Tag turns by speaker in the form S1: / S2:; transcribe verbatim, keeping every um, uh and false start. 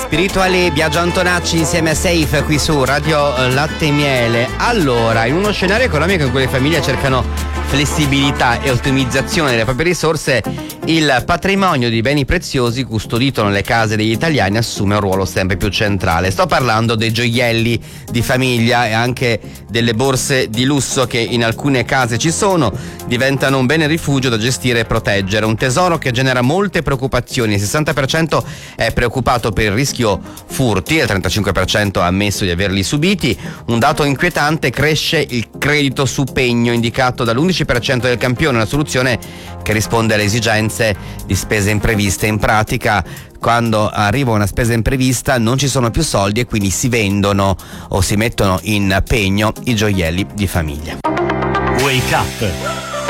S1: Spirituali, Biagio Antonacci insieme a Safe qui su Radio Latte e Miele. Allora, in uno scenario economico in cui le famiglie cercano flessibilità e ottimizzazione delle proprie risorse, il patrimonio di beni preziosi custodito nelle case degli italiani assume un ruolo sempre più centrale. Sto parlando dei gioielli di famiglia e anche delle borse di lusso che in alcune case ci sono, diventano un bene rifugio da gestire e proteggere, un tesoro che genera molte preoccupazioni. Il sessanta per cento è preoccupato per il rischio furti, il trentacinque per cento ha ammesso di averli subiti. Un dato inquietante: cresce il credito su pegno, indicato dall'undici per cento del campione, una soluzione che risponde alle esigenze di spese impreviste. In pratica, quando arriva una spesa imprevista non ci sono più soldi e quindi si vendono o si mettono in pegno i gioielli di famiglia.
S2: Wake Up